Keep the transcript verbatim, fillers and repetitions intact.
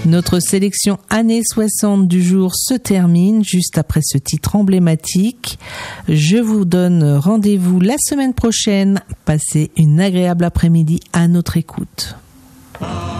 Notre sélection années soixante du jour se termine juste après ce titre emblématique. Je vous donne rendez-vous la semaine prochaine. Passez une agréable après-midi à notre écoute.